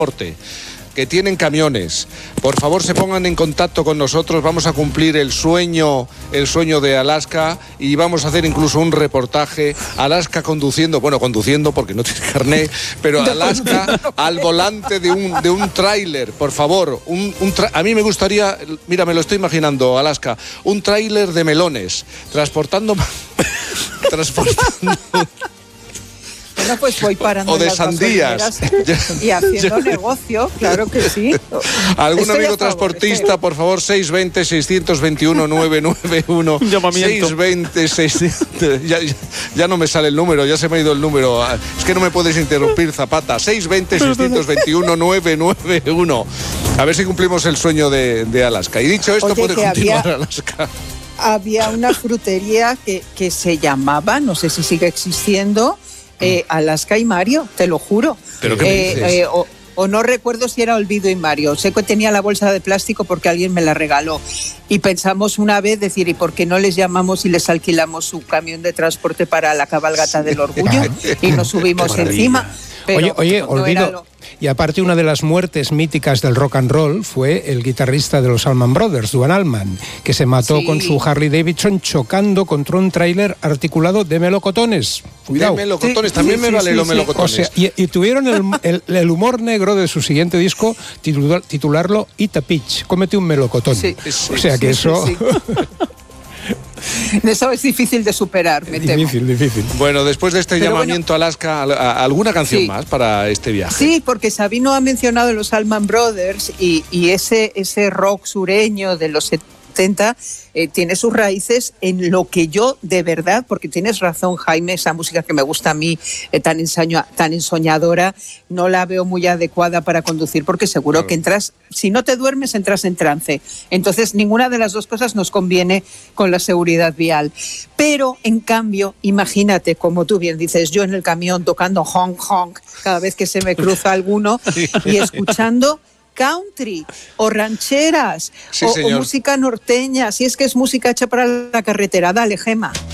que tienen camiones, por favor se pongan en contacto con nosotros. Vamos a cumplir el sueño de Alaska y vamos a hacer incluso un reportaje. Alaska conduciendo porque no tiene carné, pero Alaska al volante de un tráiler, por favor. A mí me gustaría, mira, me lo estoy imaginando, Alaska, un tráiler de melones, transportando Bueno, pues voy parando o de sandías y haciendo negocio, claro que sí. ¿Algún amigo transportista, por favor? 620-621-991. Llamamiento. 620-600... Ya no me sale el número, ya se me ha ido el número. Es que no me puedes interrumpir, Zapata. 620-621-991. A ver si cumplimos el sueño de Alaska. Y dicho esto, puede continuar Alaska. Había una frutería que se llamaba, no sé si sigue existiendo, Alaska y Mario, te lo juro. ¿Pero qué me dices? O no recuerdo si era Olvido y Mario. Sé que tenía la bolsa de plástico porque alguien me la regaló. Y pensamos una vez decir, ¿y por qué no les llamamos y les alquilamos su camión de transporte para la cabalgata del orgullo? Y nos subimos encima. Pero Oye, Olvido. Y aparte, una de las muertes míticas del rock and roll fue el guitarrista de los Allman Brothers, Duane Allman, que se mató con su Harley Davidson chocando contra un tráiler articulado de melocotones. Cuidado. De melocotones, también me vale los melocotones. O sea, y tuvieron el humor negro de su siguiente disco titularlo Eat a Peach, cómete un melocotón. O sea que eso... Eso es difícil de superar, me temo. Difícil. Bueno, después de este llamamiento a Alaska, ¿alguna canción más para este viaje? Sí, porque Sabino ha mencionado los Allman Brothers y ese rock sureño de los 70 tiene sus raíces en lo que yo de verdad, porque tienes razón, Jaime, esa música que me gusta a mí, tan ensoñadora, no la veo muy adecuada para conducir, porque seguro que entras, si no te duermes, entras en trance. Entonces, ninguna de las dos cosas nos conviene con la seguridad vial. Pero, en cambio, imagínate, como tú bien dices, yo en el camión tocando honk honk cada vez que se me cruza alguno y escuchando country o rancheras o música norteña, si es que es música hecha para la carretera. Dale, Gema.